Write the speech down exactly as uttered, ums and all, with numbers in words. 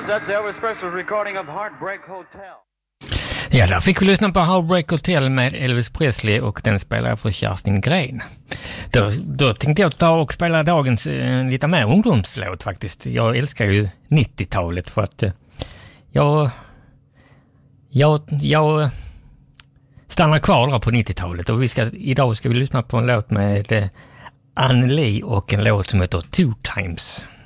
That's Elvis Presley's recording of Heartbreak Hotel. Ja, där fick vi lyssna på Heartbreak Hotel med Elvis Presley och den spelar för Kerstin Gren. Då, då tänkte jag ta och spela dagens eh, lite mer ungdomslåt faktiskt. Jag älskar ju nittiotalet för att eh, jag, jag, jag stannar kvar där på nittiotalet och vi ska, idag ska vi lyssna på en låt med eh, Anneli och en låt som heter Two Times.